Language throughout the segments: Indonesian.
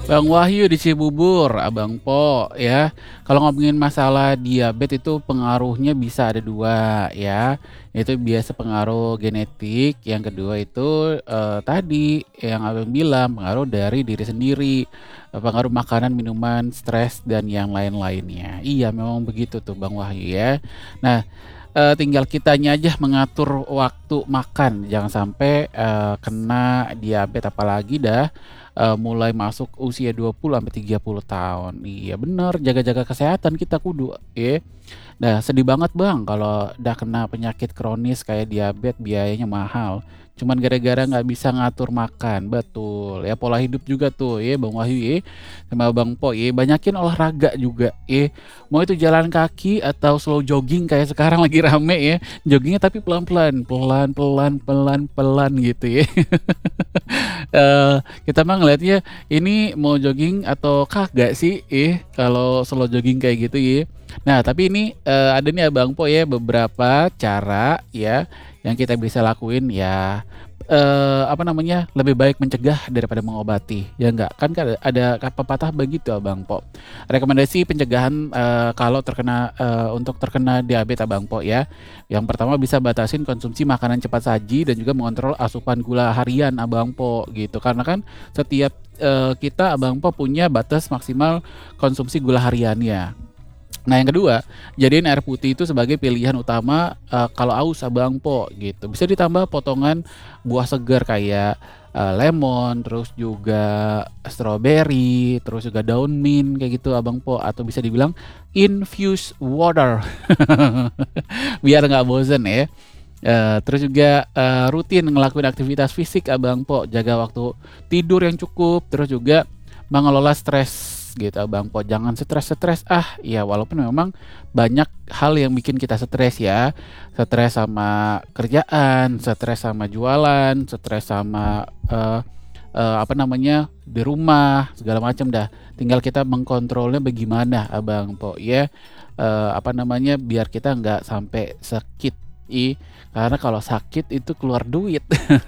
Bang Wahyu di Cibubur, Abang Po ya. Kalau ngomongin masalah diabetes itu pengaruhnya bisa ada dua ya. Itu biasa pengaruh genetik, yang kedua itu tadi yang Abang bilang pengaruh dari diri sendiri, pengaruh makanan, minuman, stres dan yang lain-lainnya. Iya, memang begitu tuh Bang Wahyu ya. Nah, tinggal kitanya aja mengatur waktu makan, jangan sampai kena diabetes apalagi dah mulai masuk usia 20 sampai 30 tahun. Iya bener, jaga-jaga kesehatan kita kudu, ya. Nah, sedih banget Bang kalau udah kena penyakit kronis kayak diabetes biayanya mahal. Cuman gara-gara nggak bisa ngatur makan, betul. Ya pola hidup juga tuh ya Bang Wahyu ya, sama Bang Po ya. Banyakin olahraga juga ya. Mau itu jalan kaki atau slow jogging kayak sekarang lagi rame ya. Joggingnya tapi pelan-pelan, pelan-pelan, pelan-pelan gitu ya. Kita mah ngelihatnya ini mau jogging atau kagak sih, kalau slow jogging kayak gitu ya. Nah, tapi ini, ada nih Abang Po ya beberapa cara ya, yang kita bisa lakuin ya, apa namanya, lebih baik mencegah daripada mengobati, ya enggak? Kan ada pepatah begitu Abang Po. Rekomendasi pencegahan, kalau untuk terkena diabetes Abang Po ya. Yang pertama bisa batasin konsumsi makanan cepat saji dan juga mengontrol asupan gula harian Abang Po gitu. Karena kan setiap, kita Abang Po punya batas maksimal konsumsi gula hariannya. Nah yang kedua, jadiin air putih itu sebagai pilihan utama, kalau aus Abang Po gitu. Bisa ditambah potongan buah segar kayak, lemon, terus juga strawberry, terus juga daun mint kayak gitu Abang Po, atau bisa dibilang infused water biar nggak bosen ya. Terus juga, rutin ngelakuin aktivitas fisik Abang Po, jaga waktu tidur yang cukup, terus juga mengelola stres gitu Abang Po. Jangan stres-stres, ya walaupun memang banyak hal yang bikin kita stres ya. Stres sama kerjaan, stres sama jualan, stres sama, apa namanya, di rumah, segala macam dah. Tinggal kita mengkontrolnya bagaimana Abang Po ya, apa namanya, biar kita nggak sampai sakit, karena kalau sakit itu keluar duit.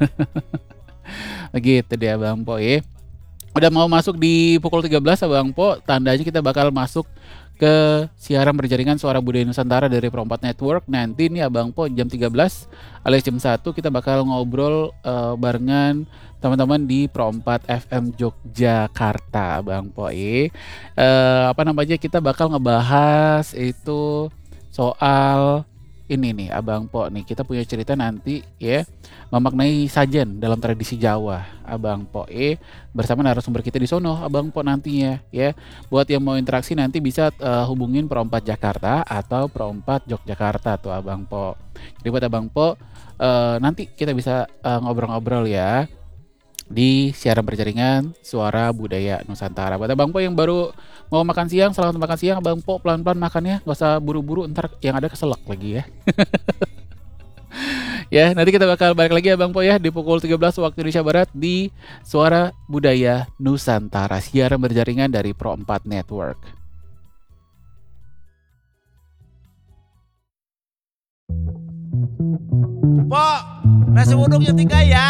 Begitu deh Abang Po ya. Udah mau masuk di pukul 13 Abang Po, tandanya kita bakal masuk ke siaran berjaringan Suara Budaya Nusantara dari Pro4 Network. Nanti nih Abang Po jam 13 alias jam 1 kita bakal ngobrol barengan teman-teman di Pro4 FM Yogyakarta Abang Po. Apa namanya, kita bakal ngebahas itu soal ini nih Abang Po nih, kita punya cerita nanti ya, memaknai sajen dalam tradisi Jawa Abang Po bersama narasumber kita di sono Abang Po nantinya ya. Buat yang mau interaksi nanti bisa hubungin Pro4 Jakarta atau Pro4 Yogyakarta tuh Abang Po. Jadi buat Abang Po nanti kita bisa ngobrol-ngobrol ya di siaran berjaringan Suara Budaya Nusantara. Buat Abang Po yang baru mau makan siang, selamat makan siang Abang Po, pelan-pelan makannya, nggak usah buru-buru ntar yang ada keselak lagi ya. Ya, nanti kita bakal balik lagi Abang Po ya di pukul 13 waktu Indonesia Barat di Suara Budaya Nusantara, siaran berjaringan dari Pro4 Network. Pok, nasi uduknya 3 ya.